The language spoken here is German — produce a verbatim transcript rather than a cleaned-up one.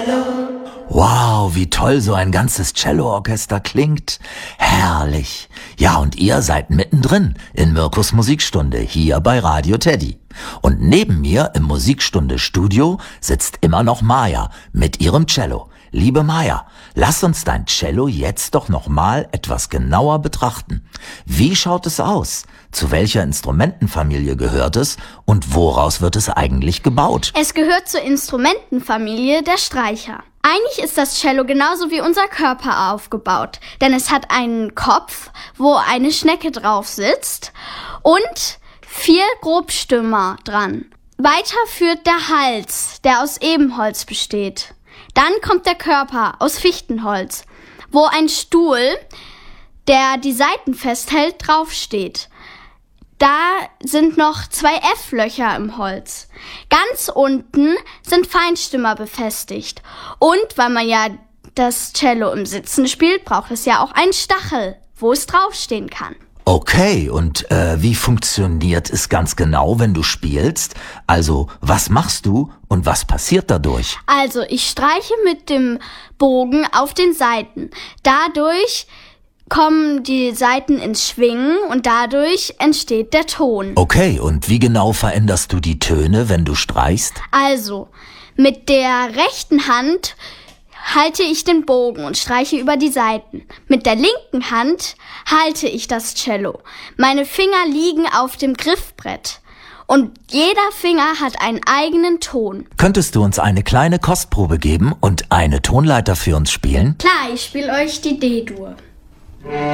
Wow, wie toll so ein ganzes Cello-Orchester klingt. Herrlich. Ja, und ihr seid mittendrin in Mirkus Musikstunde hier bei Radio Teddy. Und neben mir im Musikstunde-Studio sitzt immer noch Maja mit ihrem Cello. Liebe Maja, lass uns dein Cello jetzt doch noch mal etwas genauer betrachten. Wie schaut es aus? Zu welcher Instrumentenfamilie gehört es und woraus wird es eigentlich gebaut? Es gehört zur Instrumentenfamilie der Streicher. Eigentlich ist das Cello genauso wie unser Körper aufgebaut, denn es hat einen Kopf, wo eine Schnecke drauf sitzt und vier Grobstümmer dran. Weiter führt der Hals, der aus Ebenholz besteht. Dann kommt der Körper aus Fichtenholz, wo ein Stuhl, der die Saiten festhält, draufsteht. Da sind noch zwei F-Löcher im Holz. Ganz unten sind Feinstimmer befestigt. Und weil man ja das Cello im Sitzen spielt, braucht es ja auch einen Stachel, wo es draufstehen kann. Okay, und äh, wie funktioniert es ganz genau, wenn du spielst? Also, was machst du und was passiert dadurch? Also, ich streiche mit dem Bogen auf den Saiten. Dadurch kommen die Saiten ins Schwingen und dadurch entsteht der Ton. Okay, und wie genau veränderst du die Töne, wenn du streichst? Also, mit der rechten Hand halte ich den Bogen und streiche über die Saiten. Mit der linken Hand halte ich das Cello. Meine Finger liegen auf dem Griffbrett. Und jeder Finger hat einen eigenen Ton. Könntest du uns eine kleine Kostprobe geben und eine Tonleiter für uns spielen? Klar, ich spiele euch die D-Dur.